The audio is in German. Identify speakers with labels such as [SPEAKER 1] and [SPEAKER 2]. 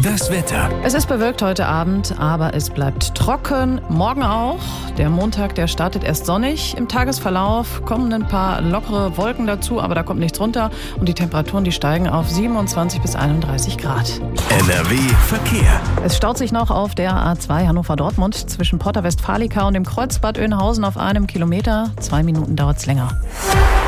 [SPEAKER 1] Das Wetter.
[SPEAKER 2] Es ist bewölkt heute Abend, aber es bleibt trocken. Morgen auch. Der Montag, der startet erst sonnig. Im Tagesverlauf kommen ein paar lockere Wolken dazu, aber da kommt nichts runter. Und die Temperaturen, die steigen auf 27 bis 31 Grad.
[SPEAKER 1] NRW Verkehr.
[SPEAKER 2] Es staut sich noch auf der A2 Hannover-Dortmund zwischen Porta Westfalica und dem Kreuz Bad Oeynhausen auf 1 Kilometer. 2 Minuten dauert es länger.